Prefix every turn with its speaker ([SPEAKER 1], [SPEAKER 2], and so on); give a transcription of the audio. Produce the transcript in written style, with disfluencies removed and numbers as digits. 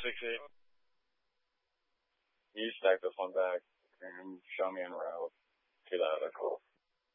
[SPEAKER 1] 6-8.
[SPEAKER 2] You stack this one back and show me en route to the other call.